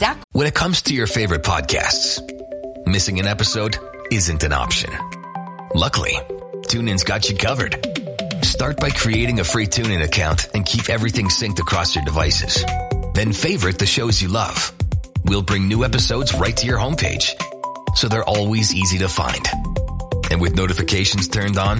When it comes to your favorite podcasts, missing an episode isn't an option. Luckily, TuneIn's got you covered. Start by creating a free TuneIn account and keep everything synced across your devices. Then favorite the shows you love. We'll bring new episodes right to your homepage, so they're always easy to find. And with notifications turned on,